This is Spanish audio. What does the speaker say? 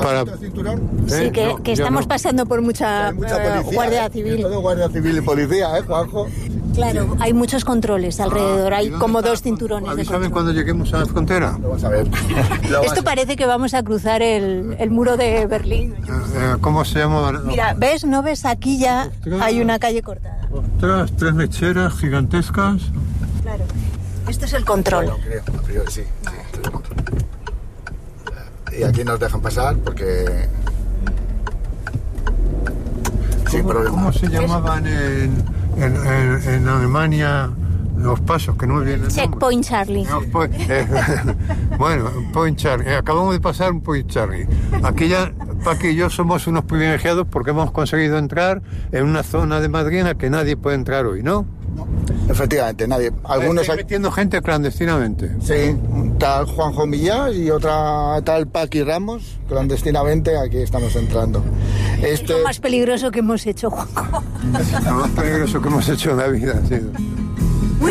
para cinturón? Sí, que estamos pasando por mucha policía, guardia civil. Todo guardia civil y policía, Juanjo? Claro, hay muchos controles alrededor, hay como 2 cinturones de ¿Avísame control. cuando lleguemos a la frontera? Vamos a ver. Esto parece que vamos a cruzar el muro de Berlín. ¿Cómo se llama? Mira, ¿ves? ¿No ves? Aquí ya hay una calle cortada. Ostras, 3 lecheras gigantescas. Claro. Esto es el control. No, creo, a priori sí. Y aquí nos dejan pasar porque... Sin problema. ¿Cómo se llamaban en Alemania los pasos? Que no me vienen. Checkpoint Charlie. No, bueno, Point Charlie. Acabamos de pasar un Point Charlie. Aquí ya, Paqui y yo somos unos privilegiados porque hemos conseguido entrar en una zona de Madrid en la que nadie puede entrar hoy, ¿no? Efectivamente, nadie. Algunos Están metiendo gente clandestinamente. Sí, tal Juanjo Millás y otra tal Paqui Ramos, clandestinamente aquí estamos entrando. Es lo más peligroso que hemos hecho, Juanjo. Lo más peligroso que hemos hecho en la vida ha sido.